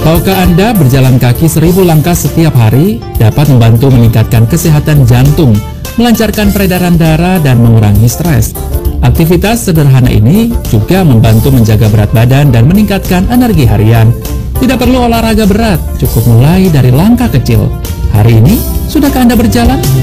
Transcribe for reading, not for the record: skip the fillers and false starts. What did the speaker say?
Tahukah Anda berjalan kaki 1000 langkah setiap hari dapat membantu meningkatkan kesehatan jantung, melancarkan peredaran darah, dan mengurangi stres? Aktivitas sederhana ini juga membantu menjaga berat badan dan meningkatkan energi harian. Tidak perlu olahraga berat, cukup mulai dari langkah kecil. Hari ini, sudahkah Anda berjalan?